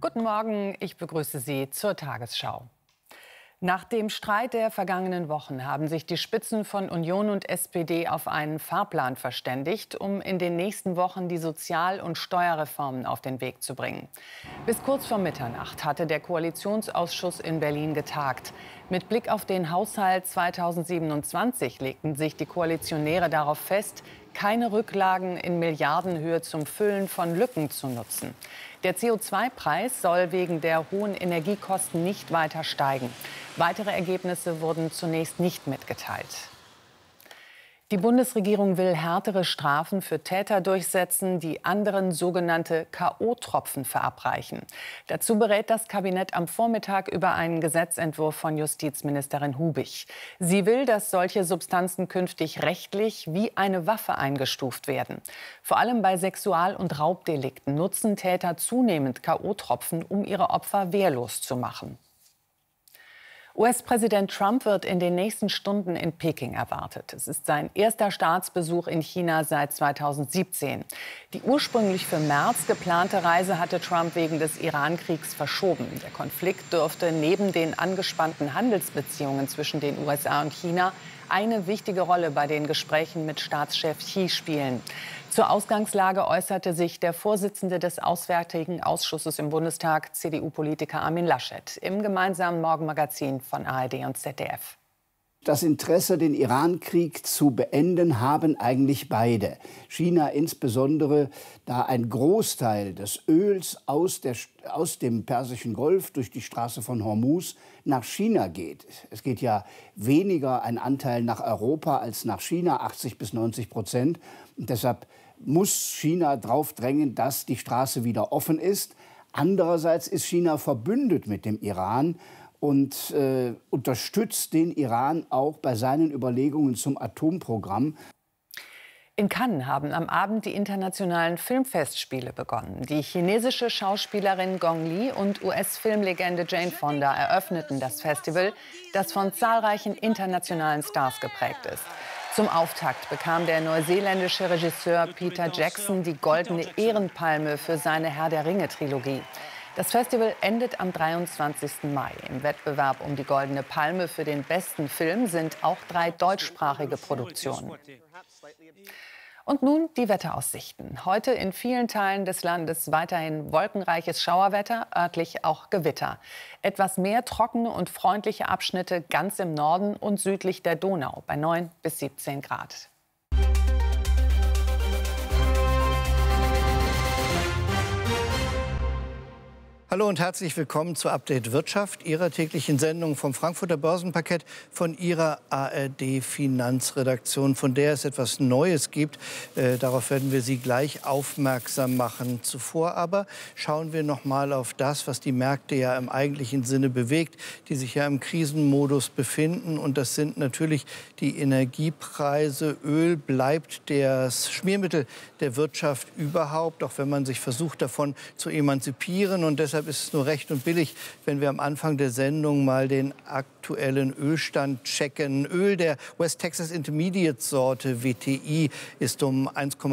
Guten Morgen, ich begrüße Sie zur Tagesschau. Nach dem Streit der vergangenen Wochen haben sich die Spitzen von Union und SPD auf einen Fahrplan verständigt, um in den nächsten Wochen die Sozial- und Steuerreformen auf den Weg zu bringen. Bis kurz vor Mitternacht hatte der Koalitionsausschuss in Berlin getagt. Mit Blick auf den Haushalt 2027 legten sich die Koalitionäre darauf fest, keine Rücklagen in Milliardenhöhe zum Füllen von Lücken zu nutzen. Der CO2-Preis soll wegen der hohen Energiekosten nicht weiter steigen. Weitere Ergebnisse wurden zunächst nicht mitgeteilt. Die Bundesregierung will härtere Strafen für Täter durchsetzen, die anderen sogenannte K.O.-Tropfen verabreichen. Dazu berät das Kabinett am Vormittag über einen Gesetzentwurf von Justizministerin Hubig. Sie will, dass solche Substanzen künftig rechtlich wie eine Waffe eingestuft werden. Vor allem bei Sexual- und Raubdelikten nutzen Täter zunehmend K.O.-Tropfen, um ihre Opfer wehrlos zu machen. US-Präsident Trump wird in den nächsten Stunden in Peking erwartet. Es ist sein erster Staatsbesuch in China seit 2017. Die ursprünglich für März geplante Reise hatte Trump wegen des Iran-Kriegs verschoben. Der Konflikt dürfte neben den angespannten Handelsbeziehungen zwischen den USA und China eine wichtige Rolle bei den Gesprächen mit Staatschef Xi spielen. Zur Ausgangslage äußerte sich der Vorsitzende des Auswärtigen Ausschusses im Bundestag, CDU-Politiker Armin Laschet, im gemeinsamen Morgenmagazin von ARD und ZDF. Das Interesse, den Iran-Krieg zu beenden, haben eigentlich beide. China insbesondere, da ein Großteil des Öls aus dem Persischen Golf durch die Straße von Hormuz nach China geht. Es geht ja weniger ein Anteil nach Europa als nach China, 80-90%. Und deshalb muss China darauf drängen, dass die Straße wieder offen ist. Andererseits ist China verbündet mit dem Iran und unterstützt den Iran auch bei seinen Überlegungen zum Atomprogramm. In Cannes haben am Abend die internationalen Filmfestspiele begonnen. Die chinesische Schauspielerin Gong Li und US-Filmlegende Jane Fonda eröffneten das Festival, das von zahlreichen internationalen Stars geprägt ist. Zum Auftakt bekam der neuseeländische Regisseur Peter Jackson die Goldene Ehrenpalme für seine Herr-der-Ringe-Trilogie. Das Festival endet am 23. Mai. Im Wettbewerb um die Goldene Palme für den besten Film sind auch 3 deutschsprachige Produktionen. Und nun die Wetteraussichten. Heute in vielen Teilen des Landes weiterhin wolkenreiches Schauerwetter, örtlich auch Gewitter. Etwas mehr trockene und freundliche Abschnitte ganz im Norden und südlich der Donau bei 9 bis 17 Grad. Hallo und herzlich willkommen zu Update Wirtschaft, Ihrer täglichen Sendung vom Frankfurter Börsenparkett, von Ihrer ARD-Finanzredaktion, von der es etwas Neues gibt. Darauf werden wir Sie gleich aufmerksam machen. Zuvor aber schauen wir noch mal auf das, was die Märkte ja im eigentlichen Sinne bewegt, die sich ja im Krisenmodus befinden. Und das sind natürlich die Energiepreise. Öl bleibt das Schmiermittel der Wirtschaft überhaupt, auch wenn man sich versucht, davon zu emanzipieren. Und deshalb ist es nur recht und billig, wenn wir am Anfang der Sendung mal den aktuellen Ölstand checken. Öl der West Texas Intermediate Sorte WTI ist um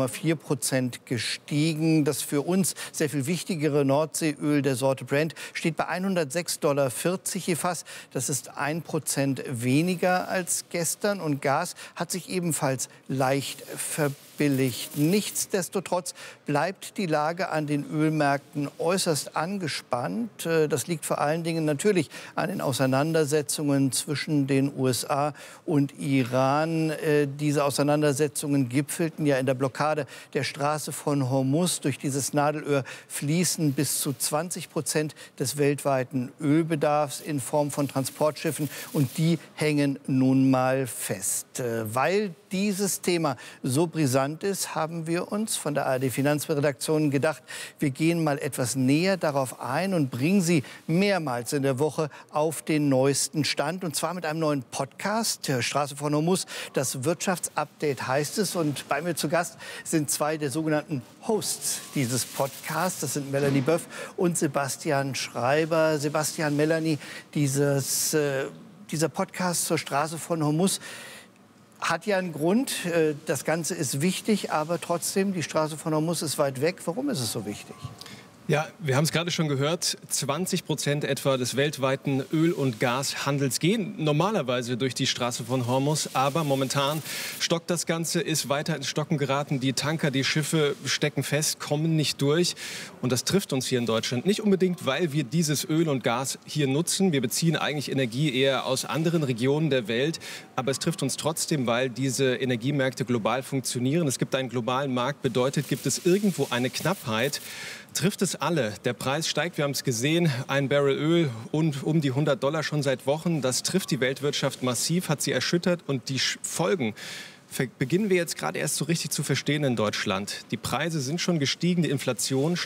1,4% gestiegen. Das für uns sehr viel wichtigere Nordseeöl der Sorte Brent steht bei $106,40 je Fass. Das ist 1% weniger als gestern. Und Gas hat sich ebenfalls leicht verbilligt. Nichtsdestotrotz bleibt die Lage an den Ölmärkten äußerst angespannt. Das liegt vor allen Dingen natürlich an den Auseinandersetzungen zwischen den USA und Iran. Diese Auseinandersetzungen gipfelten ja in der Blockade der Straße von Hormuz. Durch dieses Nadelöhr fließen bis zu 20% des weltweiten Ölbedarfs in Form von Transportschiffen. Und die hängen nun mal fest. Weil dieses Thema so brisant ist, haben wir uns von der ARD-Finanzredaktion gedacht, wir gehen mal etwas näher darauf ein und bringen Sie mehrmals in der Woche auf den neuesten Stand. Und zwar mit einem neuen Podcast, Straße von Hormuz. Das Wirtschaftsupdate heißt es. Und bei mir zu Gast sind 2 der sogenannten Hosts dieses Podcasts. Das sind Melanie Boeuf und Sebastian Schreiber. Sebastian, Melanie, dieser Podcast zur Straße von Hormuz hat ja einen Grund. Das Ganze ist wichtig, aber trotzdem, die Straße von Hormuz ist weit weg. Warum ist es so wichtig? Ja, wir haben es gerade schon gehört, 20% etwa des weltweiten Öl- und Gashandels gehen normalerweise durch die Straße von Hormuz. Aber momentan stockt das Ganze, ist weiter ins Stocken geraten. Die Tanker, die Schiffe stecken fest, kommen nicht durch. Und das trifft uns hier in Deutschland nicht unbedingt, weil wir dieses Öl und Gas hier nutzen. Wir beziehen eigentlich Energie eher aus anderen Regionen der Welt. Aber es trifft uns trotzdem, weil diese Energiemärkte global funktionieren. Es gibt einen globalen Markt, bedeutet, gibt es irgendwo eine Knappheit, trifft es alle. Der Preis steigt, wir haben es gesehen, ein Barrel Öl und um die $100 schon seit Wochen. Das trifft die Weltwirtschaft massiv, hat sie erschüttert und die Folgen beginnen wir jetzt gerade erst so richtig zu verstehen in Deutschland. Die Preise sind schon gestiegen, die Inflation